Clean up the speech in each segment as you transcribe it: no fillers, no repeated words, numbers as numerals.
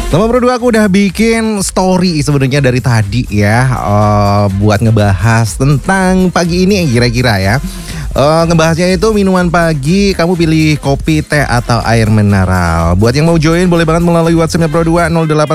Sama berdua aku udah bikin story sebenarnya dari tadi ya, buat ngebahas tentang pagi ini kira-kira ya. Ngebahasnya itu minuman pagi, kamu pilih kopi, teh, atau air mineral. Buat yang mau join boleh banget melalui WhatsApp-nya Pro 2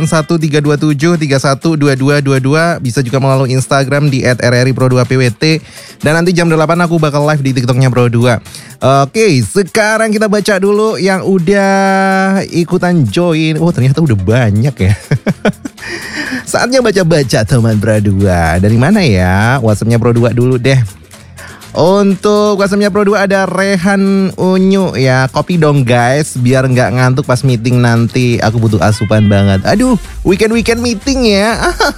081327312222. Bisa juga melalui Instagram di @rripro2pwt. Dan nanti jam 8 aku bakal live di TikToknya Pro 2. Oke, sekarang kita baca dulu yang udah ikutan join. Oh, ternyata udah banyak ya. Saatnya baca-baca teman Pro 2. Dari mana ya? WhatsApp-nya Pro 2 dulu deh. Untuk WhatsApp-nya Pro 2 ada Rehan Unyu ya. Kopi dong guys, biar nggak ngantuk pas meeting nanti. Aku butuh asupan banget. Aduh, weekend meeting ya.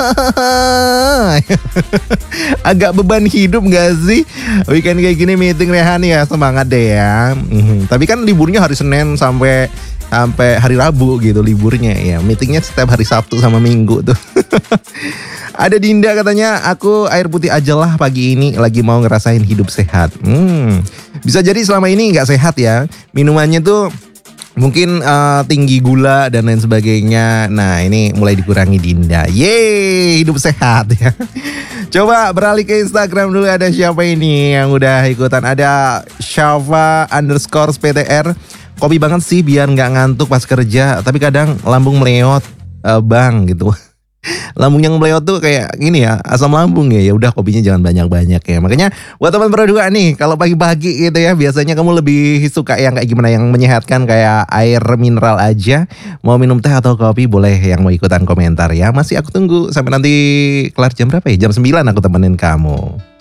Agak beban hidup gak sih? Weekend kayak gini meeting Rehan ya. Semangat deh ya. Tapi kan liburnya hari Senin sampai hari Rabu gitu liburnya ya. Meetingnya setiap hari Sabtu sama Minggu tuh. Ada Dinda katanya, aku air putih aja lah pagi ini, lagi mau ngerasain hidup sehat. Bisa jadi selama ini nggak sehat ya. Minumannya tuh mungkin tinggi gula dan lain sebagainya. Nah ini mulai dikurangi Dinda. Yeay, hidup sehat ya. Coba beralih ke Instagram dulu, ada siapa ini yang udah ikutan. Ada Shava_PTR. Kopi banget sih biar nggak ngantuk pas kerja, tapi kadang lambung meleot bang gitu. Lambung yang meleot tuh kayak gini ya, asam lambung ya. Ya udah kopinya jangan banyak-banyak ya. Makanya buat teman berdua nih, kalau pagi-pagi gitu ya, biasanya kamu lebih suka yang kayak gimana, yang menyehatkan kayak air mineral aja. Mau minum teh atau kopi, boleh yang mau ikutan komentar ya. Masih aku tunggu sampai nanti kelar jam berapa ya? Jam 9 aku temenin kamu.